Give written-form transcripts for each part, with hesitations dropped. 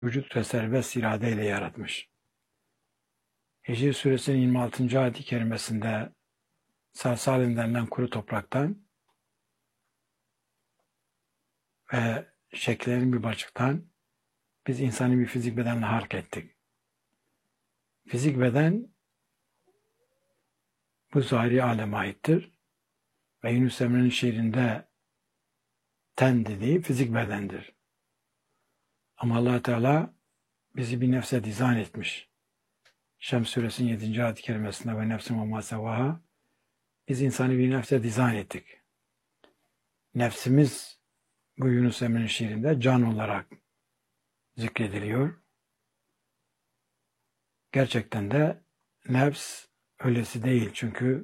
vücut ve serbest iradeyle yaratmış. Hicr suresinin 26. ayet-i kerimesinde salsalin denilen kuru topraktan ve şekillerin bir başlıktan biz insani bir fizik bedenle halk ettik. Fizik beden bu zahiri aleme aittir. Ve Yunus Emre'nin şiirinde ten dediği fizik bedendir. Ama Allah Teala bizi bir nefse dizayn etmiş. Şems suresinin 7. ayet-i kerimesinde ve nefsim ve ma sevaha biz insanı bir nefse dizayn ettik. Nefsimiz bu Yunus Emre'nin şiirinde can olarak zikrediliyor. Gerçekten de nefs öylesi değil. Çünkü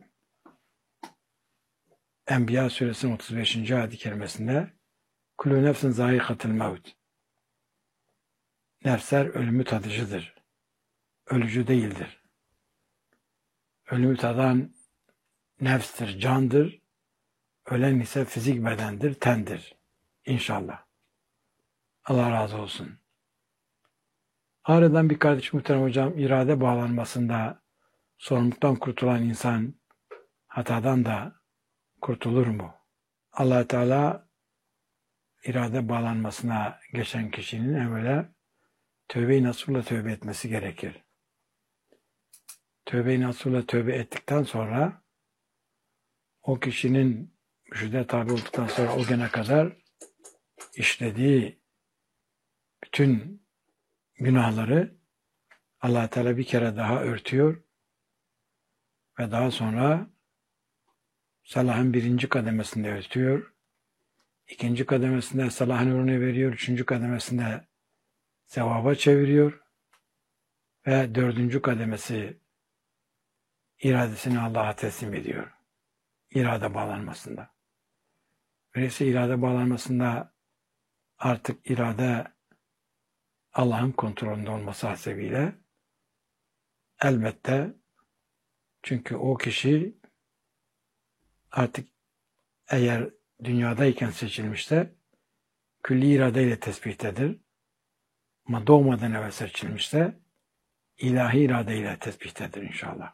Enbiya suresinin 35. ayet-i kerimesinde kullu nefsin zâikatul mevt. Nefsler ölümü tadıcıdır. Ölücü değildir. Ölümü tadan nefstir, candır. Ölen ise fizik bedendir, tendir. İnşallah. Allah razı olsun. Aradan bir kardeş muhterem hocam, irade bağlanmasında sorumluluktan kurtulan insan hatadan da kurtulur mu? Allah Teala irade bağlanmasına geçen kişinin evvela tövbe-i nasuhla tövbe etmesi gerekir. Tövbe-i nasuhla tövbe ettikten sonra o kişinin mürşide tabi olduktan sonra o güne kadar işlediği bütün günahları Allah Teala bir kere daha örtüyor ve daha sonra salahın birinci kademesinde örtüyor, ikinci kademesinde salahın nurunu veriyor, üçüncü kademesinde sevaba çeviriyor ve dördüncü kademesi iradesini Allah'a teslim ediyor. İrade bağlanmasında. Öyleyse irade bağlanmasında artık irade Allah'ın kontrolünde olması hasebiyle elbette, çünkü o kişi artık eğer dünyadayken seçilmişse külli iradeyle tespitedir. Ama doğmadan evvel seçilmişse ilahi iradeyle tespitedir inşallah.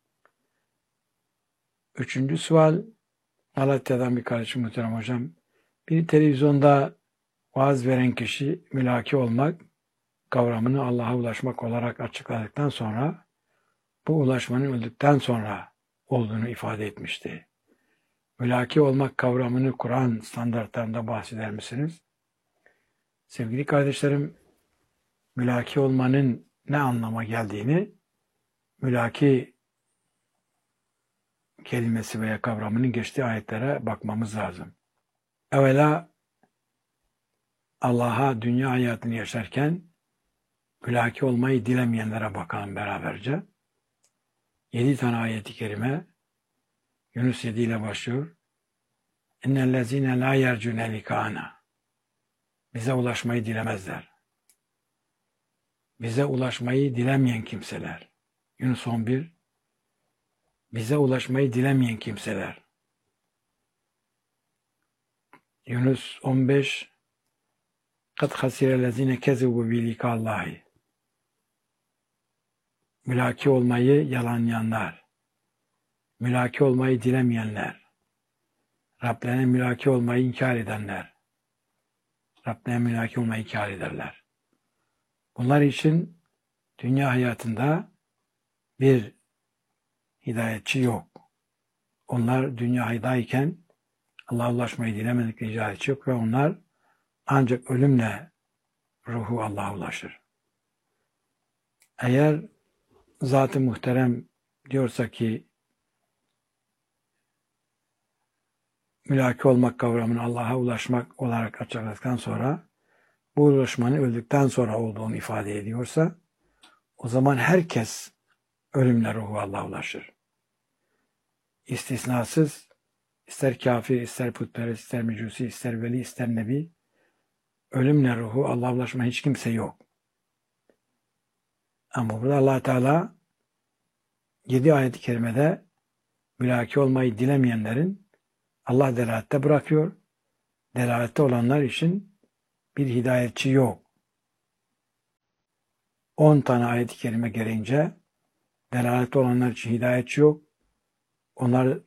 Üçüncü sual, Malatya'dan bir kardeşim muhterem hocam. Bir televizyonda vaaz veren kişi mülaki olmak kavramını Allah'a ulaşmak olarak açıkladıktan sonra bu ulaşmanın öldükten sonra olduğunu ifade etmişti. Mülaki olmak kavramını Kur'an standartlarında bahseder misiniz? Sevgili kardeşlerim, mülaki olmanın ne anlama geldiğini mülaki kelimesi veya kavramının geçtiği ayetlere bakmamız lazım. Evvela Allah'a dünya hayatını yaşarken mülaki olmayı dilemeyenlere bakalım beraberce. 7 tane ayet-i kerime Yunus 7 ile başlıyor. İnnellezîne lâ yercûne likâna. Bize ulaşmayı dilemezler. Bize ulaşmayı dilemeyen kimseler. Yunus 11. Bize ulaşmayı dilemeyen kimseler. Yunus 15. Kad hasirellezîne kezebû bi likâllâhi. Mülaki olmayı yalanlayanlar. Mülaki olmayı dilemeyenler. Rablerine mülaki olmayı inkar edenler. Rablerine mülaki olmayı inkar ederler. Bunlar için dünya hayatında bir hidayetçi yok. Onlar dünyadayken Allah'a ulaşmayı dilemedikleri hidayetçi yok ve onlar ancak ölümle ruhu Allah'a ulaşır. Eğer Zat-ı Muhterem diyorsa ki mülaki olmak kavramını Allah'a ulaşmak olarak açıkladıktan sonra bu ulaşmanın öldükten sonra olduğunu ifade ediyorsa o zaman herkes ölümle ruhu Allah'a ulaşır. İstisnasız, ister kafir, ister putperest, ister mecusi, ister veli, ister nebi, ölümle ruhu Allah'a ulaşma hiç kimse yok. Ama burada Allah Teala 7 ayet-i kerimede mülaki olmayı dilemeyenlerin Allah delalette bırakıyor. Delalette olanlar için bir hidayetçi yok. 10 tane ayet-i kerime gereğince delaletli olanlar için hidayetçi yok. Onlar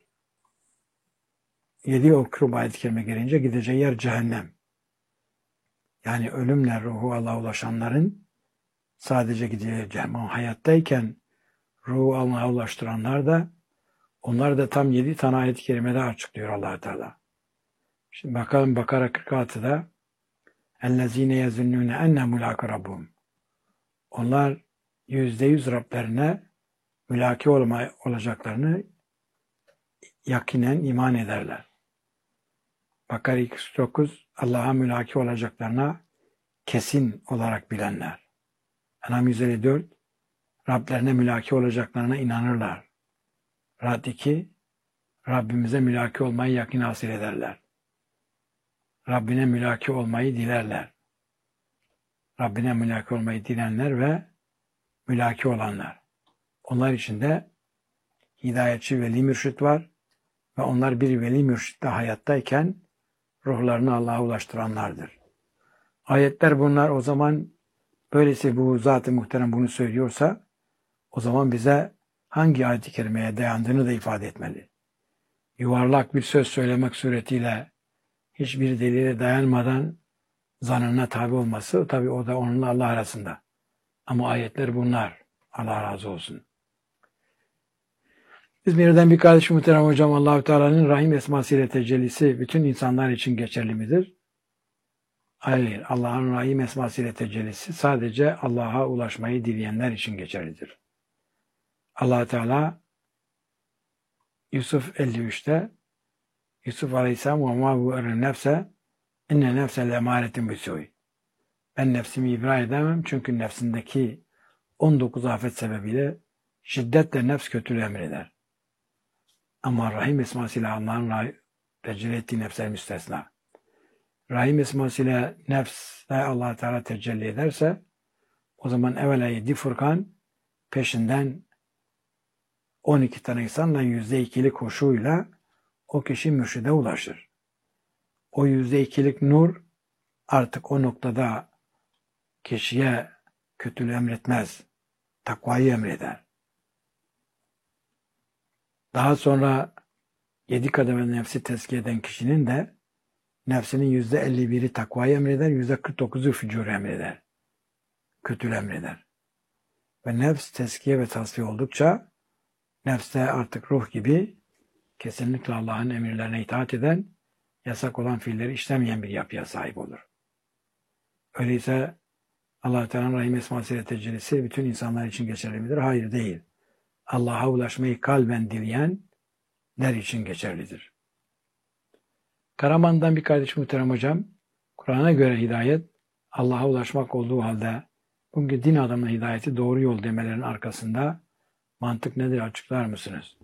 7 okrum ayet-i kerime gelince gideceği yer cehennem. Yani ölümle ruhu Allah'a ulaşanların sadece gideceği cehennem. Hayattayken ruhu Allah'a ulaştıranlar da onlar da tam 7 tane ayet-i kerimede açıklıyor Allah Teala. Şimdi bakalım Bakara 46'da اَلَّذ۪ينَ يَزُنُّونَ اَنَّ مُلَاكَ رَبُّهُمْ Onlar %100 Rablerine mülaki olacaklarını yakinen iman ederler. Bakara 209 Allah'a mülaki olacaklarına kesin olarak bilenler. En'am 154 Rablerine mülaki olacaklarına inanırlar. Rad 2 Rabbimize mülaki olmayı yakin hasıl ederler. Rabbine mülaki olmayı dilerler. Rabbine mülaki olmayı dilenler ve mülaki olanlar. Onlar içinde hidayetçi veli mürşit var ve onlar bir veli mürşitle hayattayken ruhlarını Allah'a ulaştıranlardır. Ayetler bunlar o zaman böylesi bu Zat-ı Muhterem bunu söylüyorsa o zaman bize hangi ayet-i kerimeye dayandığını da ifade etmeli. Yuvarlak bir söz söylemek suretiyle hiçbir delile dayanmadan zanına tabi olması tabi o da onunla Allah arasında. Ama ayetler bunlar. Allah razı olsun. İzmir'den bir kardeşim muhterem hocam Allah-u Teala'nın Rahim esmasıyla tecellisi bütün insanlar için geçerli midir? Hayır. Allah'ın Rahim esmasıyla tecellisi sadece Allah'a ulaşmayı dileyenler için geçerlidir. Allah Teala Yusuf 53'te Yusuf Aleyhisselam وَمَا بُؤَرٍ nefse inne nefse lemâretin bisuy. Ben nefsimi ibra edemem çünkü nefsindeki 19 afet sebebiyle şiddetle nefs kötülüğü emreder. Ama Rahim esmasıyla Allah'ın tecelli ettiği nefsler müstesna. Rahim esmasıyla nefsle Allah Teala tecelli ederse o zaman evvela 7 Furkan peşinden 12 tane insanla %2'lik huşuyla o kişi mürşide ulaşır. O %2'lik nur artık o noktada kişiye kötülüğü emretmez. Takvayı emreder. Daha sonra 7 kademe nefsi tezkiye eden kişinin de nefsinin %51'i takvayı emreder, %49'u fücur emreder. Kötülüğü emreder. Ve nefs tezkiye ve tasfiye oldukça nefste artık ruh gibi kesinlikle Allah'ın emirlerine itaat eden, yasak olan fiilleri işlemeyen bir yapıya sahip olur. Öyleyse Allah-u Teala'nın Rahim esmasıyla tecellisi bütün insanlar için geçerli midir? Hayır değil. Allah'a ulaşmayı kalben dileyenler için geçerlidir. Karaman'dan bir kardeşim muhterem hocam, Kur'an'a göre hidayet Allah'a ulaşmak olduğu halde bugün din adamının hidayeti doğru yol demelerin arkasında mantık nedir açıklar mısınız?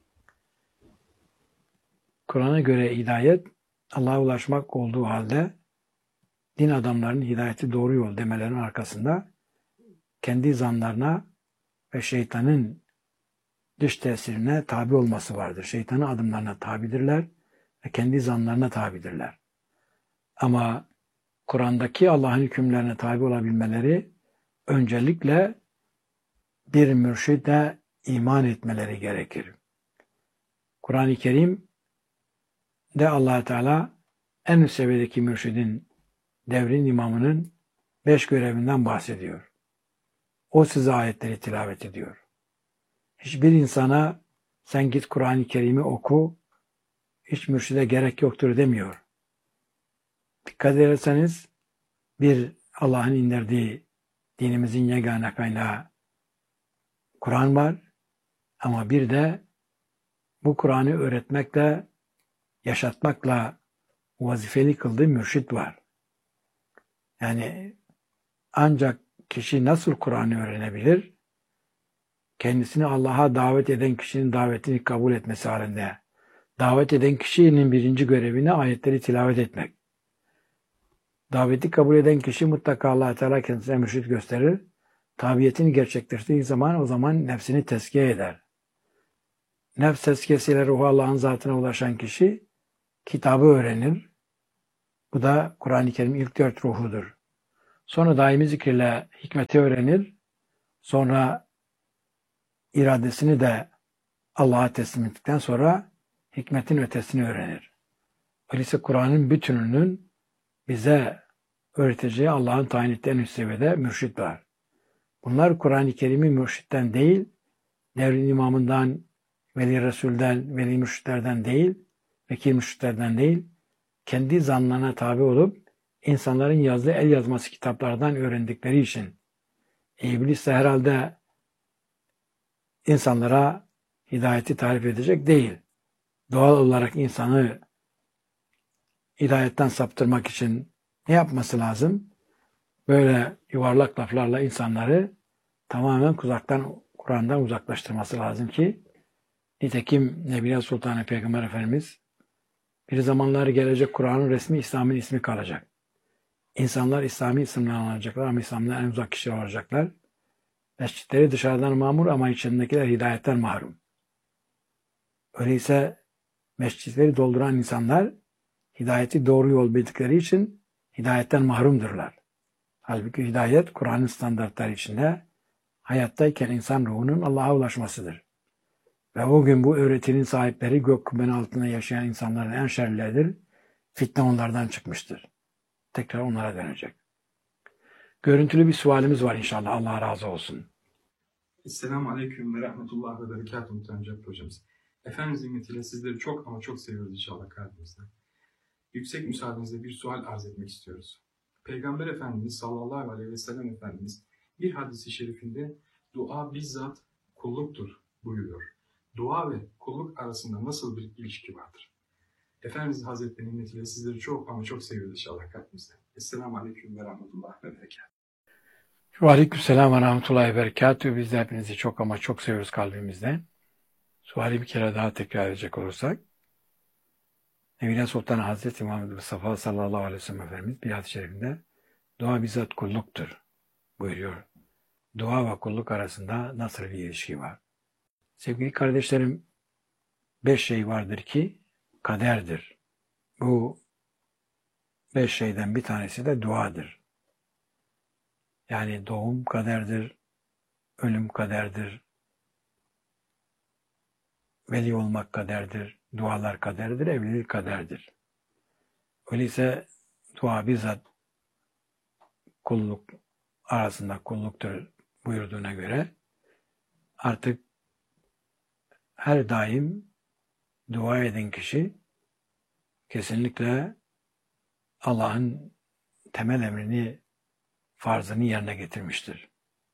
Kur'an'a göre hidayet Allah'a ulaşmak olduğu halde din adamlarının hidayeti doğru yol demelerin arkasında kendi zanlarına ve şeytanın dış tesirine tabi olması vardır. Şeytanın adımlarına tabidirler ve kendi zanlarına tabidirler. Ama Kur'an'daki Allah'ın hükümlerine tabi olabilmeleri öncelikle bir mürşide iman etmeleri gerekir. Kur'an-ı Kerim de Allah Teala en üst seviyedeki mürşidin, devrin imamının 5 görevinden bahsediyor. O size ayetleri tilavet ediyor. Hiçbir insana sen git Kur'an-ı Kerim'i oku, hiç mürşide gerek yoktur demiyor. Dikkat ederseniz bir Allah'ın indirdiği dinimizin yegane kaynağı Kur'an var ama bir de bu Kur'an'ı öğretmekle, yaşatmakla vazifeli kıldığı mürşit var. Yani ancak kişi nasıl Kur'an'ı öğrenebilir? Kendisini Allah'a davet eden kişinin davetini kabul etmesi halinde. Davet eden kişinin birinci görevini ayetleri tilavet etmek. Daveti kabul eden kişi mutlaka Allah Teala kendisine mürşit gösterir. Tabiyetini gerçekleştirdiği zaman o zaman nefsini tezkiye eder. Nefs tezkiyesiyle ruhu Allah'ın zatına ulaşan kişi kitabı öğrenir. Bu da Kur'an-ı Kerim'in ilk 4 ruhudur. Sonra daimi zikirle hikmeti öğrenir. Sonra iradesini de Allah'a teslim ettikten sonra hikmetin ötesini öğrenir. Öyleyse Kur'an'ın bütününün bize öğreteceği Allah'ın tayin ettiği en üst seviyede mürşit var. Bunlar Kur'an-ı Kerim'i mürşitten değil, devrin imamından, veli resulden, veli mürşitlerden değil, vekil mürşitlerden değil, kendi zannına tabi olup insanların yazdığı el yazması kitaplardan öğrendikleri için İblis de herhalde insanlara hidayeti tarif edecek değil. Doğal olarak insanı hidayetten saptırmak için ne yapması lazım? Böyle yuvarlak laflarla insanları tamamen Kur'an'dan uzaklaştırması lazım ki nitekim Nebiye Sultan Peygamber Efendimiz bir zamanlar gelecek Kur'an'ın resmi İslam'ın ismi kalacak. İnsanlar İslami isimle anılacaklar ama İslam'dan en uzak kişiler olacaklar. Mescitleri dışarıdan mamur ama içindekiler hidayetten mahrum. Öyleyse mescitleri dolduran insanlar hidayeti doğru yol bildikleri için hidayetten mahrumdurlar. Halbuki hidayet Kur'an'ın standartları içinde hayattayken insan ruhunun Allah'a ulaşmasıdır. Ve o gün bu öğretinin sahipleri gök kubbenin altında yaşayan insanların en şerlileridir. Fitne onlardan çıkmıştır. Tekrar onlara dönecek. Görüntülü bir sualimiz var inşallah. Allah razı olsun. Esselamu Aleyküm ve Rahmetullah ve Berekatuhu muhterem Cevdet Hocamız. Efendimiz nimetiyle sizleri çok ama çok seviyoruz inşallah kalbimizden. Yüksek müsaadenizle bir sual arz etmek istiyoruz. Peygamber Efendimiz sallallahu aleyhi ve sellem Efendimiz bir hadisi şerifinde dua bizzat kulluktur buyuruyor. Dua ve kulluk arasında nasıl bir ilişki vardır? Efendimiz Hazretleri nimetiyle sizleri çok ama çok seviyoruz inşallah kalbimizden. Esselamu Aleyküm ve Rahmetullah ve Berekatuhu. Aleykümselam ve rahmetullahi ve berekatuhu. Biz de hepinizi çok ama çok seviyoruz kalbimizden. Suali bir kere daha tekrar edecek olursak, Nebiye Sultan Hazreti Muhammed Mustafa sallallahu aleyhi ve sellem Efendimiz bir hadis-i şerifinde dua bizzat kulluktur buyuruyor. Dua ve kulluk arasında nasıl bir ilişki var? Sevgili kardeşlerim, 5 şey vardır ki kaderdir. Bu 5 şeyden bir tanesi de duadır. Yani doğum kaderdir, ölüm kaderdir, veli olmak kaderdir, dualar kaderdir, evlilik kaderdir. Öyleyse dua bizzat kulluk arasında kulluktur buyurduğuna göre artık her daim dua eden kişi kesinlikle Allah'ın temel emrini, farzını yerine getirmiştir.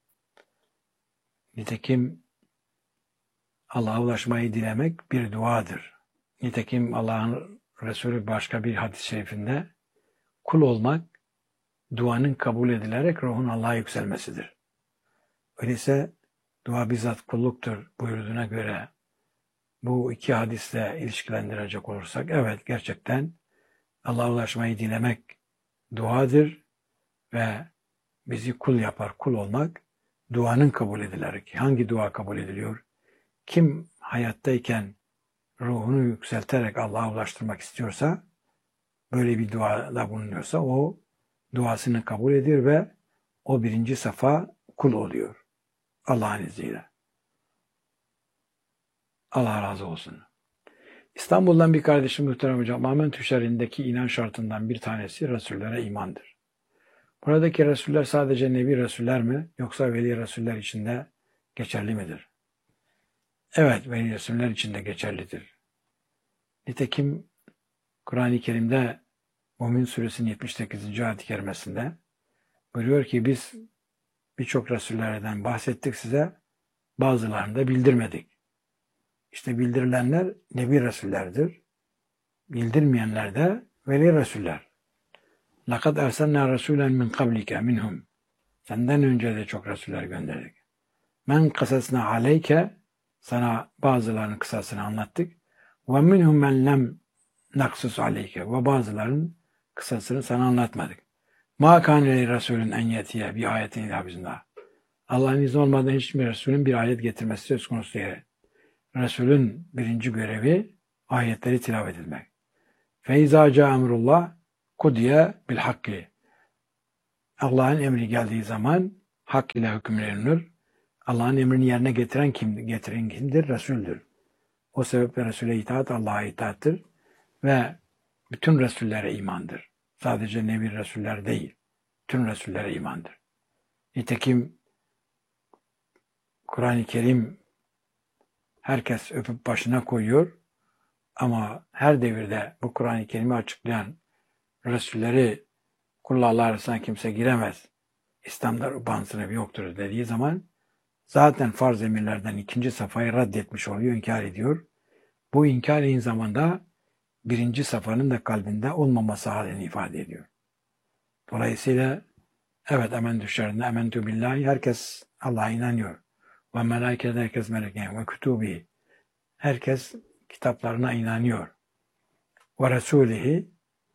Nitekim Allah'a ulaşmayı dilemek bir duadır. Nitekim Allah'ın Resulü başka bir hadis-i şerifinde kul olmak duanın kabul edilerek ruhun Allah'a yükselmesidir. Öyleyse dua bizzat kulluktur buyurduğuna göre bu iki hadisle ilişkilendirecek olursak evet gerçekten Allah'a ulaşmayı dilemek duadır ve bizi kul yapar. Kul olmak duanın kabul edilerek. Hangi dua kabul ediliyor? Kim hayattayken ruhunu yükselterek Allah'a ulaştırmak istiyorsa, böyle bir duada bulunuyorsa o duasını kabul ediyor ve o birinci safa kul oluyor. Allah'ın izniyle. Allah razı olsun. İstanbul'dan bir kardeşim muhterem hocam, Amen Tüşer'indeki inan şartından bir tanesi Resullere imandır. Buradaki Resuller sadece Nebi Resuller mi yoksa Veli Resuller için de geçerli midir? Evet, Veli Resuller için de geçerlidir. Nitekim Kur'an-ı Kerim'de Mümin Suresinin 78. ayet-i kerimesinde buyuruyor ki biz birçok Resullerden bahsettik size, bazılarını da bildirmedik. İşte bildirilenler Nebi Resullerdir. Bildirmeyenler de Veli Resuller. لَقَدْ اَرْسَلْنَا رَسُولًا مِنْ قَبْلِكَ مِنْهُمْ Senden önce de çok Resuller gönderdik. مَنْ قَسَسْنَا عَلَيْكَ Sana bazılarının kısasını anlattık. وَمِنْهُمْ مَنْ لَمْ نَقْسُسْ عَلَيْكَ Ve bazılarının kısasını sana anlatmadık. مَا كَانَ لِرَسُولٍ اَنْ يَتِيَ بِآيَةٍ اِلَّا بِإِذْنِهِ Allah'ın izni olmadan hiçbir Resulün bir ayet getirmesi söz konusu değil. Resulün birinci görevi ayetleri tilavet etmek. فَاِذَا جَاءَ اَمْرُ اللّٰهِ قُدِيَ بِالْحَقِّ Allah'ın emri geldiği zaman hak ile hükümlenir Allah'ın emrini yerine getiren kimdir? Resul'dür. O sebeple Resul'e itaat Allah'a itaattır ve bütün Resullere imandır. Sadece Nebi Resuller değil, bütün Resullere imandır. Nitekim Kur'an-ı Kerim herkes öpüp başına koyuyor ama her devirde bu Kur'an-ı Kerim'i açıklayan Resulleri kullarla arasına kimse giremez. İslam'da ruhban sınıfı yoktur dediği zaman zaten farz emirlerden ikinci safhayı reddetmiş oluyor, inkar ediyor. Bu inkar aynı zamanda birinci safhanın da kalbinde olmaması halini ifade ediyor. Dolayısıyla evet ementü şerrine ementü billahi, herkes Allah'a inanıyor. Ve melaikede herkes melek ve kütübi, herkes kitaplarına inanıyor. Ve Resulihi,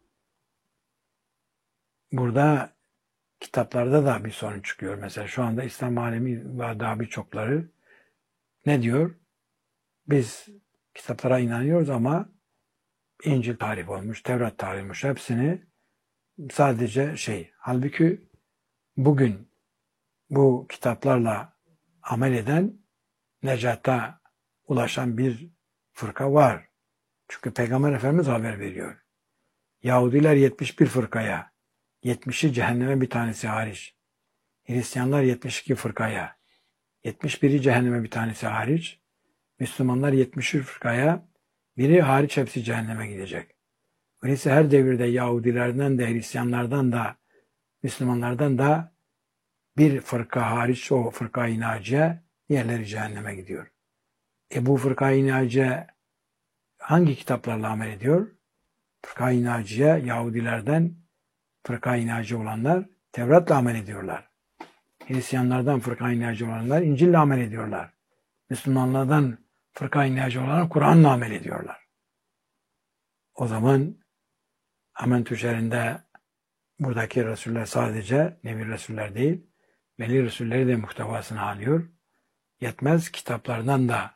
burada kitaplarda da bir sorun çıkıyor. Mesela şu anda İslam alemi ve daha birçokları ne diyor? Biz kitaplara inanıyoruz ama İncil tahrif olmuş, Tevrat tahrif olmuş. Hepsini sadece halbuki bugün bu kitaplarla amel eden, necata ulaşan bir fırka var. Çünkü Peygamber Efendimiz haber veriyor. Yahudiler 71 fırkaya, 70'i cehenneme bir tanesi hariç. Hristiyanlar 72 fırkaya, 71'i cehenneme bir tanesi hariç. Müslümanlar 73 fırkaya, biri hariç hepsi cehenneme gidecek. Öyleyse her devirde Yahudilerden de, Hristiyanlardan da, Müslümanlardan da bir fırka hariç, o fırka-i naciye, diğerleri cehenneme gidiyor. Bu fırka-i naciye hangi kitaplarla amel ediyor? Fırka-i naciye, Yahudilerden fırka-i naciye olanlar Tevrat'la amel ediyorlar. Hristiyanlardan fırka-i naciye olanlar İncil'le amel ediyorlar. Müslümanlardan fırka-i naciye olanlar Kur'an'la amel ediyorlar. O zaman amentü şerrinde buradaki Resuller sadece Nebi Resuller değil, Veli Resulleri de muhtevasını alıyor. Yetmez, kitaplardan da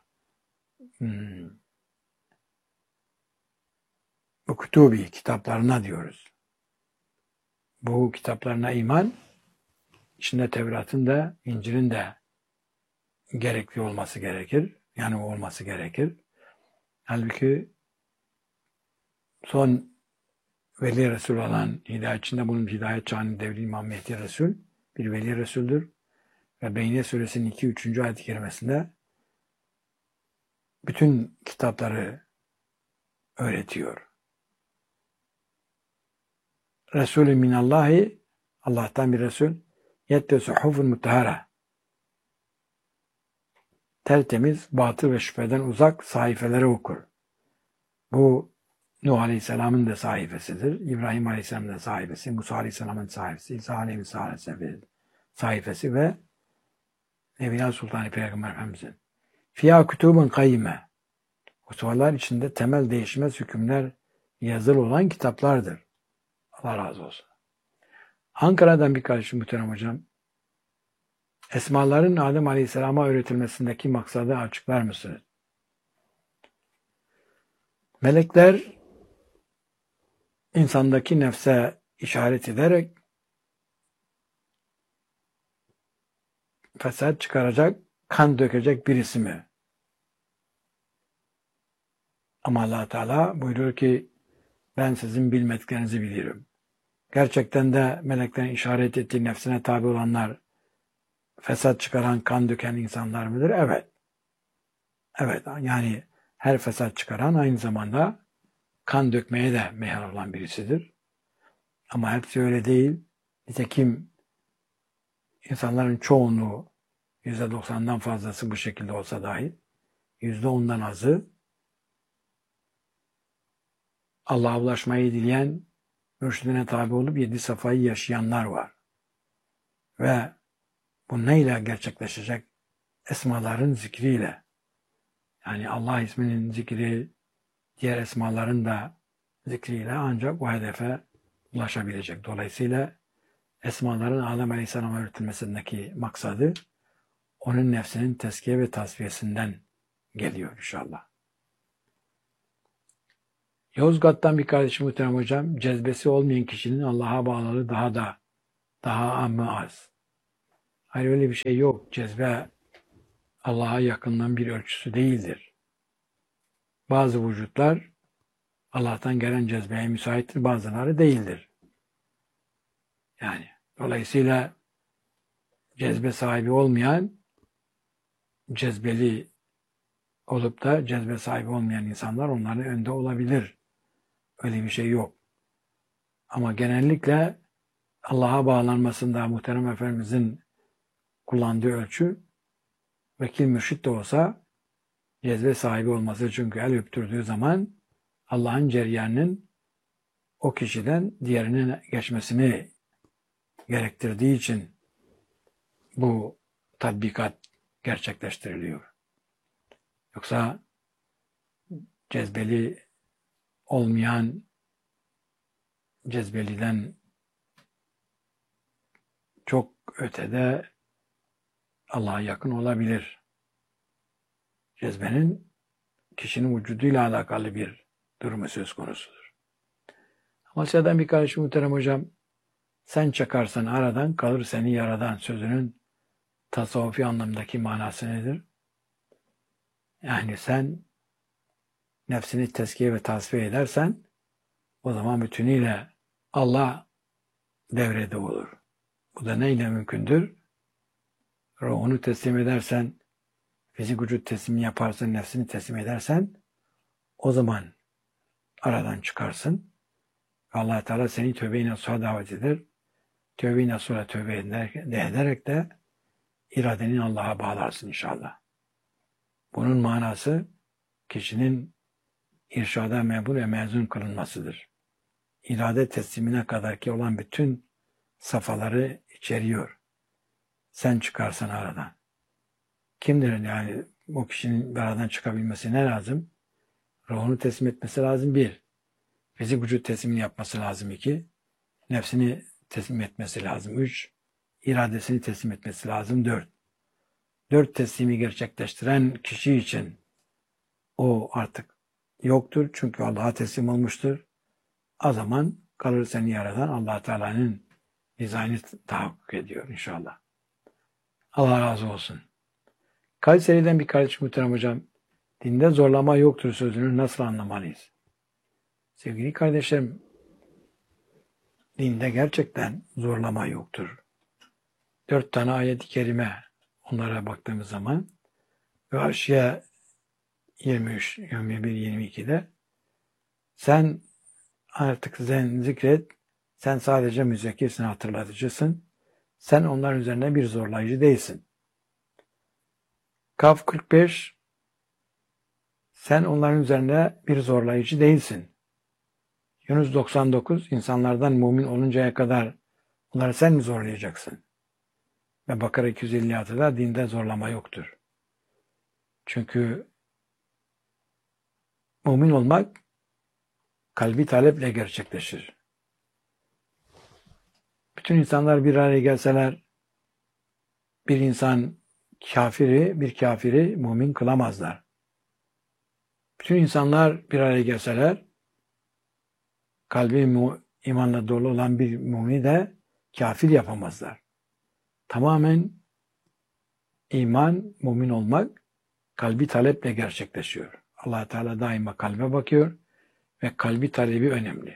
bu kütübi, kitaplarına diyoruz. Bu kitaplarına iman, içinde Tevrat'ın da, İncil'in de gerekli olması gerekir. Yani olması gerekir. Halbuki son Veli Resul olan, hidayetçinde bunun hidayet çağının devri İmam Mehdi Resul, bir Veli Resul'dür. Ve Beyne Suresinin 2-3. ayet-i kerimesinde bütün kitapları öğretiyor. Resulü minallahi, Allah'tan bir Resul, yette suhufun mutahhara, tertemiz, batıl ve şüpheden uzak sayfeleri okur. Bu Nuh Aleyhisselam'ın da sayfasıdır. İbrahim Aleyhisselam'ın da sayfası, Musa Aleyhisselam'ın sayfası, İsa Aleyhisselam'ın sayfası ve Evliya Sultan Peygamber Efendimiz'in. Fiyâ kütûbun kayyime. O suallar içinde temel değişmez hükümler yazılı olan kitaplardır. Allah razı olsun. Ankara'dan bir kardeşim muhterem hocam. Esmaların Adem Aleyhisselam'a öğretilmesindeki maksadı açıklar mısınız? Melekler insandaki nefse işaret ederek fesat çıkaracak, kan dökecek birisi mi? Ama Allah Teala buyuruyor ki ben sizin bilmediklerinizi bilirim. Gerçekten de meleklerin işaret ettiği nefsine tabi olanlar fesat çıkaran, kan döken insanlar mıdır? Evet. Evet, yani her fesat çıkaran aynı zamanda kan dökmeye de meyil olan birisidir. Ama hepsi öyle değil. Nitekim insanların çoğunluğu, %90'dan fazlası bu şekilde olsa dahi, %10'dan azı Allah'a ulaşmayı dileyen, mürşidine tabi olup 7 safayı yaşayanlar var. Ve bu neyle gerçekleşecek? Esmaların zikriyle. Yani Allah isminin zikri, diğer esmaların da zikriyle ancak bu hedefe ulaşabilecek. Dolayısıyla esmaların Adem Aleyhisselam'a öğretilmesindeki maksadı onun nefsinin tezkiye ve tasfiyesinden geliyor inşallah. Yozgat'tan bir kardeşim muhterem hocam, cezbesi olmayan kişinin Allah'a bağlılığı daha mı az? Hayır, öyle bir şey yok. Cezbe Allah'a yakınlığın bir ölçüsü değildir. Bazı vücutlar Allah'tan gelen cezbeye müsaittir, bazıları değildir. Yani dolayısıyla cezbe sahibi olmayan, cezbeli olup da cezbe sahibi olmayan insanlar onların önünde olabilir. Öyle bir şey yok. Ama genellikle Allah'a bağlanmasında Muhterem Efendimizin kullandığı ölçü vekil mürşit de olsa cezbe sahibi olması, çünkü el öptürdüğü zaman Allah'ın cereyanının o kişiden diğerine geçmesini gerektirdiği için bu tatbikat gerçekleştiriliyor. Yoksa cezbeli olmayan, cezbeliden çok ötede Allah'a yakın olabilir. Cezbenin kişinin vücuduyla alakalı bir durumu söz konusudur. Amasya'dan bir kardeşim Muhterem Hocam, sen çakarsan aradan kalır seni yaradan sözünün tasavvufi anlamdaki manası nedir? Yani sen nefsini tezkiye ve tasfiye edersen o zaman bütünüyle Allah devrede olur. Bu da neyle mümkündür? Ruhunu teslim edersen, fizik vücut teslimi yaparsın, nefsini teslim edersen o zaman aradan çıkarsın. Allah Teala seni tövbe-i nasuha davet eder. Tövbe-i nasuha tövbe ederek de iradeni Allah'a bağlarsın inşallah. Bunun manası kişinin irşada mebul ve mezun kılınmasıdır. İrade teslimine kadar ki olan bütün safhaları içeriyor. Sen çıkarsan aradan. Kimdir yani o kişinin aradan çıkabilmesi ne lazım? Ruhunu teslim etmesi lazım 1. Fizik vücut teslimini yapması lazım 2. Nefsini teslim etmesi lazım 3. İradesini teslim etmesi lazım 4. 4 teslimi gerçekleştiren kişi için o artık yoktur. Çünkü Allah'a teslim olmuştur. O zaman kalır seni yaradan Allah Teala'nın dizaynı tahakkuk ediyor inşallah. Allah razı olsun. Kayseri'den bir kardeşim Muhterem Hocam, dinde zorlama yoktur sözünü nasıl anlamalıyız? Sevgili kardeşlerim, dinde gerçekten zorlama yoktur. 4 tane ayet-i kerime, onlara baktığımız zaman ve Haşiye 23, 21, 22'de sen artık zikret, sen sadece müzekkirsin, hatırlatıcısın. Sen onların üzerine bir zorlayıcı değilsin. Kaf 45, sen onların üzerine bir zorlayıcı değilsin. Yunus 99, insanlardan mümin oluncaya kadar onları sen mi zorlayacaksın? Ve Bakara 256'da dinde zorlama yoktur. Çünkü mümin olmak kalbi taleple gerçekleşir. Bütün insanlar bir araya gelseler bir insan bir kafiri mümin kılamazlar. Bütün insanlar bir araya gelseler kalbi imanla dolu olan bir mümini de kafir yapamazlar. Tamamen iman, mümin olmak kalbi taleple gerçekleşiyor. Allah Teala daima kalbe bakıyor ve kalbi talebi önemli.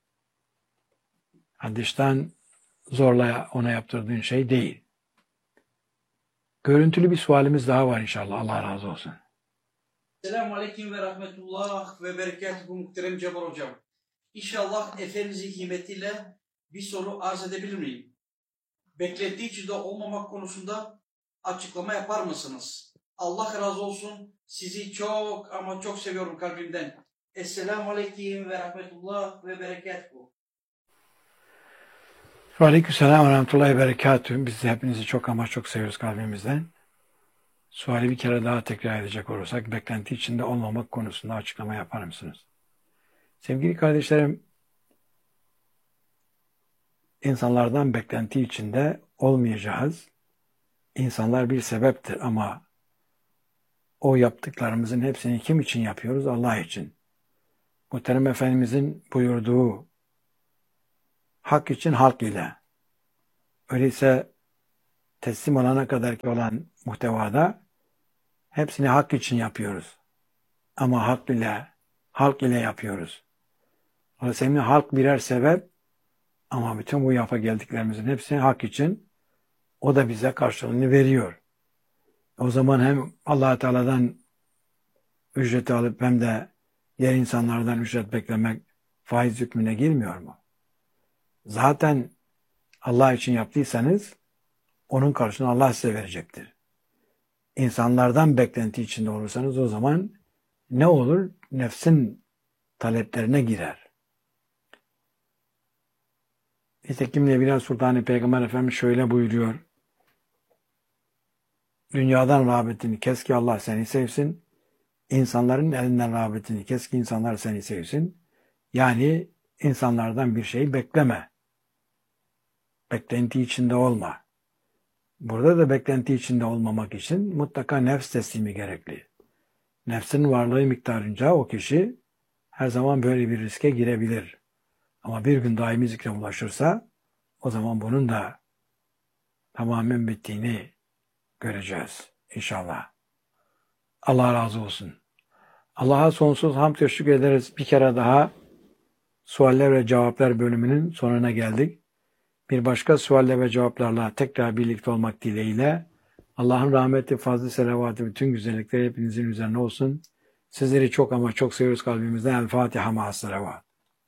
Dıştan zorla ona yaptırdığın şey değil. Görüntülü bir sualimiz daha var inşallah. Allah razı olsun. Selamun Aleyküm ve Rahmetullah ve Berekatuhu muhterem Cemal Hocam. İnşallah Efendimizin himmetiyle bir soru arz edebilir miyim? Beklettiği için de olmamak konusunda açıklama yapar mısınız? Allah razı olsun. Sizi çok ama çok seviyorum kalbimden. Esselamu Aleyküm ve Rahmetullah ve Berekatuhu. Aleykümselam ve rahmetullahi ve berekatuhu. Biz de hepinizi çok ama çok seviyoruz kalbimizden. Suali bir kere daha tekrar edecek olursak, beklenti içinde olmamak konusunda açıklama yapar mısınız? Sevgili kardeşlerim, insanlardan beklenti içinde olmayacağız. İnsanlar bir sebeptir ama o yaptıklarımızın hepsini kim için yapıyoruz? Allah için. Muhterem Efendimizin buyurduğu hak için halk ile. Öyleyse teslim olana kadar olan muhtevada hepsini hak için yapıyoruz. Ama halk ile yapıyoruz. Dolayısıyla halk birer sebep ama bütün bu yapa geldiklerimizin hepsini hak için o da bize karşılığını veriyor. O zaman hem Allah Teala'dan ücreti alıp hem de diğer insanlardan ücret beklemek faiz hükmüne girmiyor mu? Zaten Allah için yaptıysanız onun karşılığını Allah size verecektir. İnsanlardan beklenti içinde olursanız o zaman ne olur? Nefsin taleplerine girer. Nitekim Nebiler Sultanı Peygamber Efendimiz şöyle buyuruyor. Dünyadan rağbetini kes ki Allah seni sevsin. İnsanların elinden rağbetini kes ki insanlar seni sevsin. Yani insanlardan bir şey bekleme. Beklenti içinde olma. Burada da beklenti içinde olmamak için mutlaka nefs teslimi gerekli. Nefsin varlığı miktarınca o kişi her zaman böyle bir riske girebilir. Ama bir gün daimi zikre ulaşırsa o zaman bunun da tamamen bittiğini göreceğiz inşallah. Allah razı olsun. Allah'a sonsuz hamd teşekkür ederiz. Bir kere daha sualler ve cevaplar bölümünün sonuna geldik. Bir başka sualler ve cevaplarla tekrar birlikte olmak dileğiyle Allah'ın rahmeti, fazlı selavatı, bütün güzellikleri hepinizin üzerine olsun. Sizleri çok ama çok seviyoruz kalbimizden. El Fatiha ma'as selavat.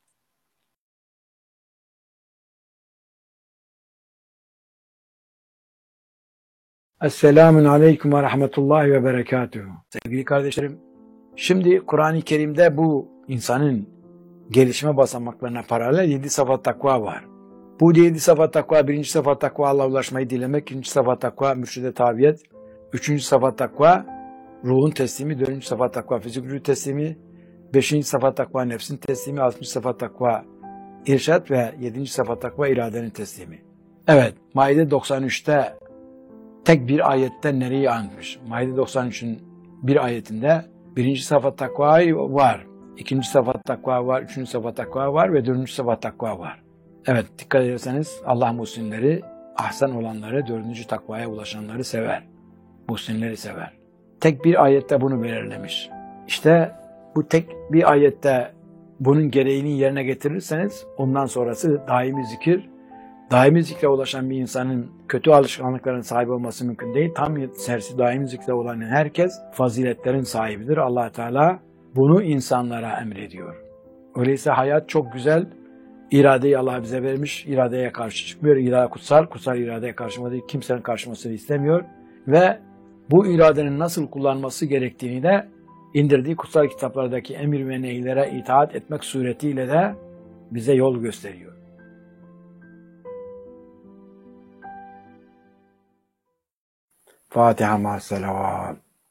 Esselamun aleyküm ve rahmetullahi ve berekatuhu. Sevgili kardeşlerim, şimdi Kur'an-ı Kerim'de bu insanın gelişme basamaklarına paralel 7 sıfat takva var. Bu 7 sıfat takva, 1. sıfat takva Allah'a ulaşmayı dilemek, 2. sıfat takva mürşide tabiyet, 3. sıfat takva ruhun teslimi, 4. sıfat takva fizik ruh teslimi, 5. sıfat takva nefsin teslimi, 6. sıfat takva irşat ve 7. sıfat takva iradenin teslimi. Evet, Maide 93'te tek bir ayette nereyi anlatmış? Maide 93'ün bir ayetinde 1. sıfat takva var, 2. sıfat takva var, 3. sıfat takva var ve 4. sıfat takva var. Evet, dikkat ederseniz Allah muhsinleri, ahsen olanları, 4. takvaya ulaşanları sever. Muhsinleri sever. Tek bir ayette bunu belirlemiş. İşte bu tek bir ayette bunun gereğini yerine getirirseniz ondan sonrası daimi zikir. Daimi zikre ulaşan bir insanın kötü alışkanlıkların sahibi olması mümkün değil. Tam tersi daimi zikre olan herkes faziletlerin sahibidir. Allah Teala bunu insanlara emrediyor. Öyleyse hayat çok güzel. İradeyi Allah bize vermiş. İradeye karşı çıkmıyor. İrade kutsal. Kutsal iradeye karşımadığı kimsenin karşımasını istemiyor. Ve bu iradenin nasıl kullanması gerektiğini de indirdiği kutsal kitaplardaki emir ve nehlere itaat etmek suretiyle de bize yol gösteriyor. Fatiha ma'as selavat.